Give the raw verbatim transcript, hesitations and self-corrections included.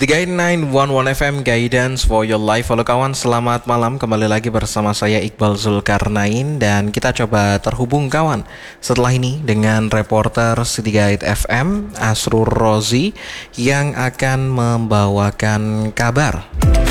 City Guide sembilan satu satu F M Guidance for your life. Halo kawan, selamat malam. Kembali lagi bersama saya Iqbal Zulkarnain. Dan kita coba terhubung kawan setelah ini dengan reporter City Guide F M Asrul Rozi yang akan membawakan kabar